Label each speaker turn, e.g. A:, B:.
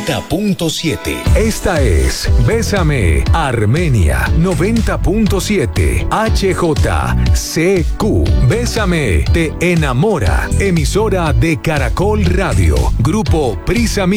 A: 90.7.
B: Esta es Bésame Armenia 90.7 HJCQ. Bésame te enamora. Emisora de Caracol Radio. Grupo Prisa